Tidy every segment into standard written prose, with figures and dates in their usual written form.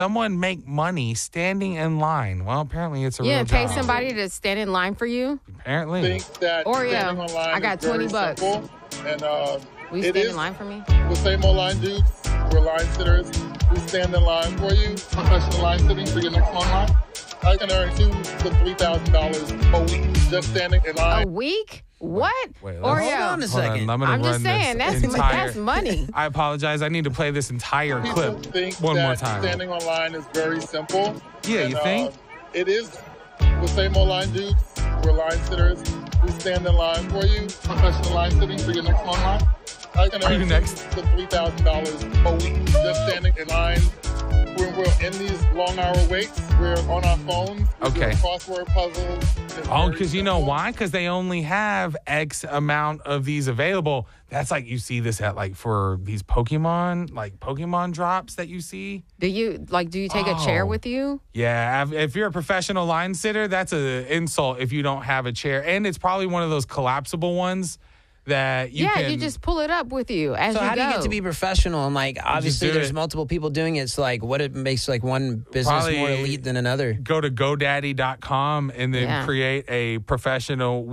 someone make money standing in line? Well, apparently it's a real pay job. somebody to stand in line for you. Apparently. Think that standing Oreo, online I got is very $20. simple, and Will you it stand is in line for me? the same old line dudes. We're line sitters. We stand in line for you. Professional line sitting for your next long line. I can earn $2,000 to $3,000 a week just standing in A line. week? What? Wait, Oreo. let's- Hold on a Hold on, second. I'm gonna I'm just run saying, this that's entire. money. I apologize. I need to play this entire People clip think one that more time. standing online is very simple. Yeah, and, you think? It is the same old line dudes. We're line sitters. We stand in line for you. Professional line sitting for your next long line. I can Are earn you next? $2,000 to $3,000 a week just standing in line. When we're in these long-hour waits, we're on our phones. We're Okay. doing crossword puzzles. It's Oh, very because you know simple. why? Because they only have X amount of these available. That's like you see this at like for these Pokemon, like Pokemon drops that you see. Do you take a chair Oh. with you? Yeah, if you're a professional line sitter, that's an insult if you don't have a chair. And it's probably one of those collapsible ones that you can. You just pull it up with you as So you how go. do you get to be professional? And like, obviously, do there's it. multiple people doing it. So like, what it makes like one business Probably more elite than another? go to GoDaddy.com and then Yeah. create a professional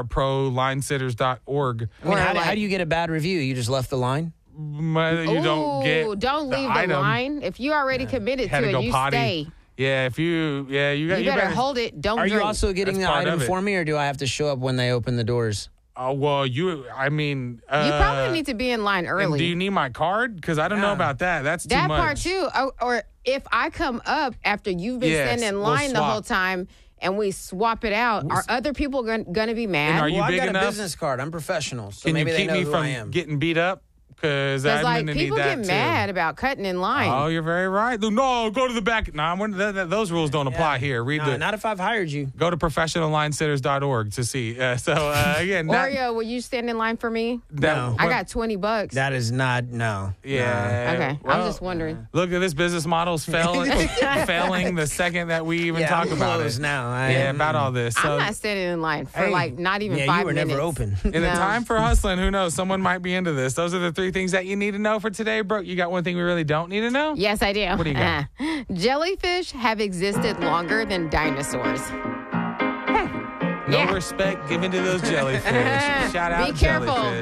weareprolinesitters.org. I mean, Or how like- do you get a bad review? You just left the line? You don't get Don't the leave the item. line. If you already committed Had to to it, go you potty. stay. Yeah, if you You better hold it. Don't Are drink. you also getting That's the part item of it. for me, or do I have to show up when they open the doors? Well, You probably need to be in line and early. do you need my card? Because I don't know Yeah. about that. That's too that much. part too. Or if I come up after you've been Yes, standing in we'll line the swap. whole time and we swap it out, are other people going to be mad? are you Well, I big got enough? a business card. I'm professional, so Can you maybe they keep know me who I am. from getting beat up? Because Because I'm like going to need people that get too. mad about cutting in line. Oh, you're very right. No, go to the back. No, those rules don't apply here. Read No, the. not if I've hired you. Go to professionallinesitters.org to see. Again, Oreo, will you stand in line for me? No. I got $20. That is not no. Yeah. Okay, Well, I'm just wondering. Look at this business model's failing the second that we even Yeah, talk I'm about closed it. now. Yeah, about all this. So, I'm not standing in line for Hey, like not even Yeah, 5 you were minutes. never open. in the No. time for hustling, who knows? Someone might be into this. Those are the three things that you need to know for today, bro. You got one thing we really don't need to know? Yes, I do. What do you got? Jellyfish have existed longer than dinosaurs. No Yeah. respect given to those jellyfish. Shout out Be careful. jellyfish.